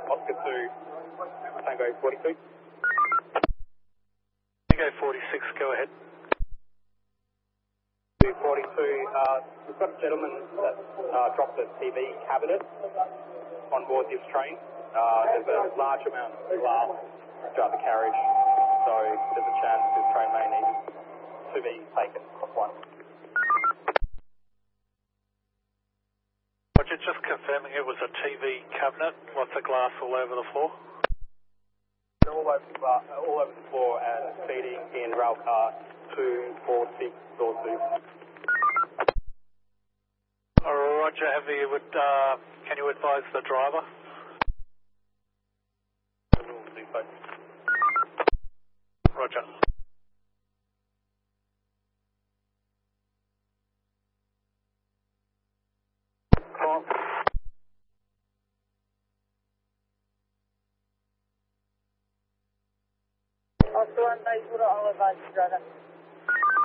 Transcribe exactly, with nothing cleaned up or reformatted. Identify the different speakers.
Speaker 1: Oscar two, Tango forty-two.
Speaker 2: Tango forty-six, go ahead.
Speaker 1: two forty-two, uh, we've got a gentleman that uh, dropped a T V cabinet on board this train. Uh, there's a large amount of glass throughout the carriage, so there's a chance this train may need to be taken off one.
Speaker 2: Roger, just confirming it was a T V cabinet. What's the glass all over the floor?
Speaker 1: All over the, uh, all over the floor and feeding in rail car two four six door two.
Speaker 2: Roger, have you would, uh, can you advise the driver? Roger.
Speaker 3: Oscar one, base, all advise driver.